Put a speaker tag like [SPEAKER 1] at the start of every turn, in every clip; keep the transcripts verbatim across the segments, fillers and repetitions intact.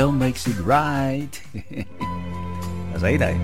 [SPEAKER 1] Makes it right. As hy daai.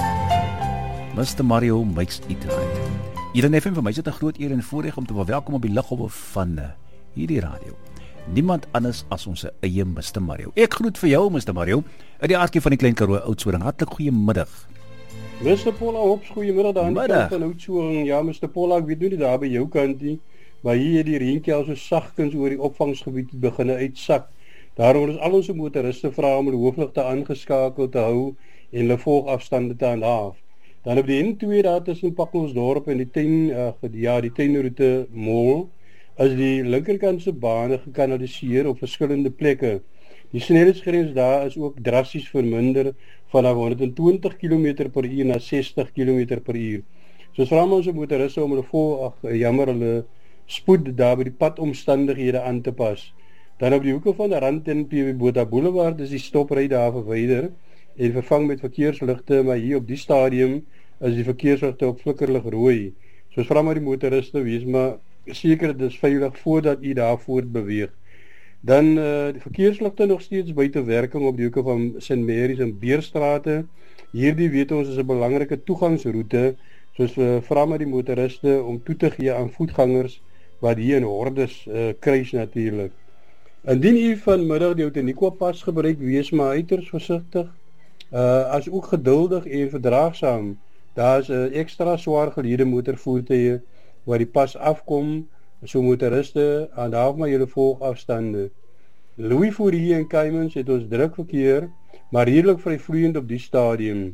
[SPEAKER 1] mister Mario makes it right. Hier in F M vir my sit 'n groot eer en voorreg om te welkom op die liggolwe van uh, hierdie radio. Niemand anders as ons eie mister Mario. Ek groet vir jou mister Mario uit die aardkie van die Klein Karoo Oudtshoorn. Hartlik goeiemiddag.
[SPEAKER 2] mister Paula Hops, goeiemiddag daar aan die kant van Oudtshoorn. Ja, mister Paula, ek weet nie daar by jou kant nie, maar hier het die reentjie al so sagkens oor die opvangsgebied begin uitsak. Daarom is al ons motoriste vra om die hoofligte aangeskakel te hou en hulle volgafstande te handhaaf. Dan op die N twee daar tussen Pakkingsdorp en die tuin, uh, ja, die tuinroete mall, is die linkerkantse bane gekanaliseer op verskillende plekke. Die snelheidsgrens daar is ook drasties verminder vanaf honderdtwintig kilometer per uur na sestig kilometer per uur. So vra ons motoriste om hulle vol, ag, jammer, hulle spoed daar by die padomstandighede aan te pas. Dan op die hoeke van die Rand en P W Botha Boulevard is die stopry daar verwyder en vervang met verkeersligte, maar hier op die stadium is die verkeersligte op flikkerlig rooi. So vra maar die motoriste, wees maar seker dit is veilig voordat u daar voort beweeg. Dan uh, die verkeersligte nog steeds buite werking op die hoeke van Saint Mary's en Beerstrate. Hierdie weet ons is 'n belangrike toegangsroete, soos we vra maar die motoriste om toe te gee aan voetgangers wat hier in hordes uh, kruis natuurlik. Indien u vanmiddag die Outeniqua pas gebruik, wees maar uiters versigtig, uh, as ook geduldig en verdraagsaam. Daar is 'n uh, ekstra swaar geleede motorvoertuie waar die pas afkom, so motoriste, handhaaf maar julle volgafstande. Louis Fourie en Caymans het ons druk verkeer, maar redelik vryvloeiend op die stadium.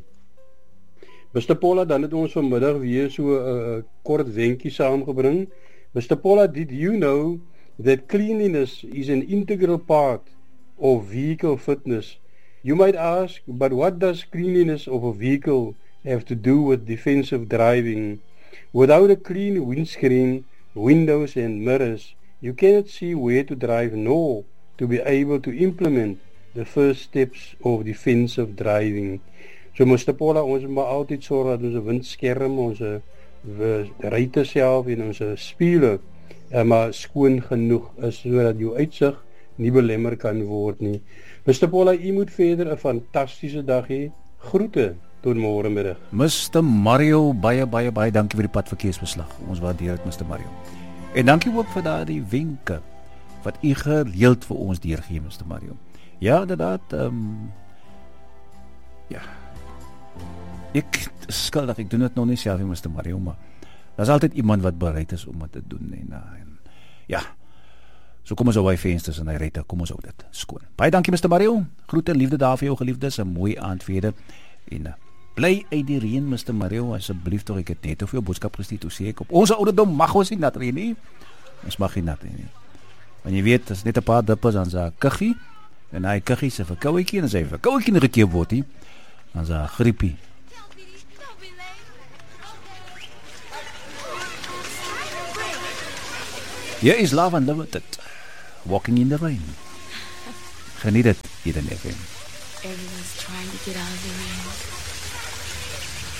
[SPEAKER 2] mister Paula, dan het ons vanmiddag weer so 'n uh, kort wenkie saamgebring. mister Paula, did you know that cleanliness is an integral part of vehicle fitness? You might ask, but what does cleanliness of a vehicle have to do with defensive driving? Without a clean windscreen, windows and mirrors, you cannot see where to drive nor to be able to implement the first steps of defensive driving. So mister Paula, ons moet maar altyd sorg dat ons windskerm, ons ruitte self en ons spieële Uh, maar skoon genoeg is, sodat jou uitsig nie belemmer kan word nie. mister Paula, u moet verder 'n fantastiese dag hê. Groete tot môre middag.
[SPEAKER 1] mister Mario, baie baie baie dankie vir die padverkeersbeslag. Ons waardeer dit mister Mario. En dankie ook vir daardie wenke wat u gereeld vir ons deurgee mister Mario. Ja, inderdaad, ehm um, ja. Ek skuldig, ek doen dit nog nie self nie mister Mario, maar daar is altyd iemand wat bereid is om dit te doen. En, en, ja, so kom ons hou by vensters en hy red, kom ons hou dit skoon. Baie dankie mister Mario, groete en liefde daar vir jou geliefdes, 'n mooi aand verder. En uh, bly uit die reën mister Mario, asseblief tog, ek het net of jou boodskap gestuur, toe sê ek op ons ouderdom mag ons nie nat reën nie. Ons mag nie nat reën nie. Want jy weet, as net 'n paar dippers aan sy kuggie, en hy kuggie se verkouetjie, en as hy verkouetjie nie gekeer word nie, dan sy griepie. Here is Love Unlimited, Walking in the Rain. Geniet het hier in F M.
[SPEAKER 3] Everyone's trying to get out of the rain.